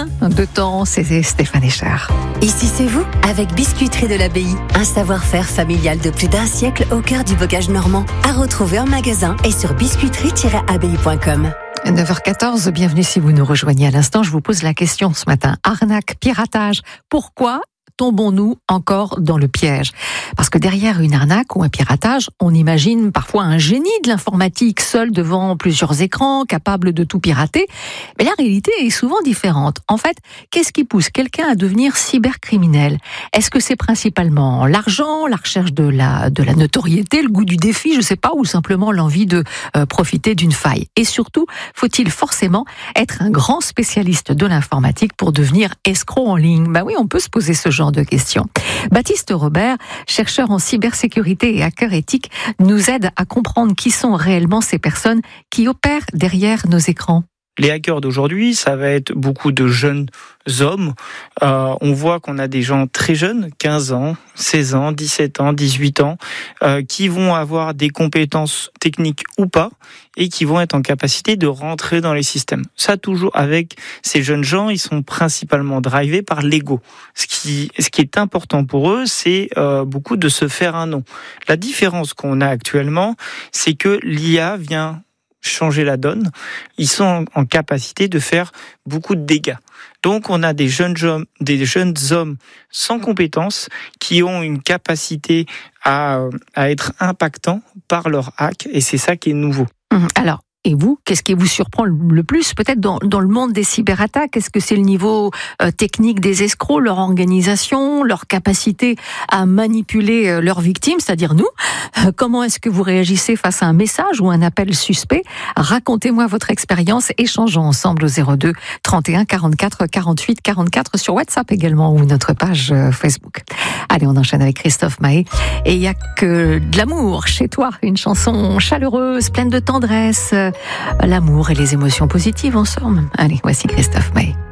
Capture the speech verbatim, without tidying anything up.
plein de temps, c'est Stéphane Echer. Ici c'est vous, avec Biscuiterie de l'Abbaye. Un savoir-faire familial de plus d'un siècle au cœur du bocage normand. À retrouver en magasin et sur biscuiterie tiret abbaye point com. neuf heures quatorze, bienvenue si vous nous rejoignez à l'instant. Je vous pose la question ce matin. Arnaque, piratage, pourquoi tombons-nous encore dans le piège? Parce que derrière une arnaque ou un piratage, on imagine parfois un génie de l'informatique seul devant plusieurs écrans, capable de tout pirater. Mais la réalité est souvent différente. En fait, qu'est-ce qui pousse quelqu'un à devenir cybercriminel? Est-ce que c'est principalement l'argent, la recherche de la, de la notoriété, le goût du défi, je sais pas, ou simplement l'envie de euh, profiter d'une faille? Et surtout, faut-il forcément être un grand spécialiste de l'informatique pour devenir escroc en ligne? Bah oui, on peut se poser ce genre de questions. Baptiste Robert, chercheur en cybersécurité et hacker éthique, nous aide à comprendre qui sont réellement ces personnes qui opèrent derrière nos écrans. Les hackers d'aujourd'hui, ça va être beaucoup de jeunes hommes. Euh, on voit qu'on a des gens très jeunes, quinze ans, seize ans, dix-sept ans, dix-huit ans, euh, qui vont avoir des compétences techniques ou pas, et qui vont être en capacité de rentrer dans les systèmes. Ça, toujours avec ces jeunes gens, ils sont principalement drivés par l'ego. Ce qui, ce qui est important pour eux, c'est euh, beaucoup de se faire un nom. La différence qu'on a actuellement, c'est que l'I A vient changer la donne. Ils sont en capacité de faire beaucoup de dégâts. Donc, on a des jeunes hommes, des jeunes hommes sans compétences qui ont une capacité à, à être impactants par leur hack, et c'est ça qui est nouveau. Alors, et vous, qu'est-ce qui vous surprend le plus peut-être dans, dans le monde des cyberattaques? Est-ce que c'est le niveau euh, technique des escrocs, leur organisation, leur capacité à manipuler euh, leurs victimes, c'est-à-dire nous? euh, Comment est-ce que vous réagissez face à un message ou un appel suspect? Racontez-moi votre expérience, échangeons ensemble au zéro deux trente et un quarante-quatre quarante-huit quarante-quatre sur WhatsApp également ou notre page euh, Facebook. Allez, on enchaîne avec Christophe Maé. Et il y a que de l'amour chez toi, une chanson chaleureuse, pleine de tendresse. L'amour et les émotions positives ensemble. Allez, voici Christophe Maé.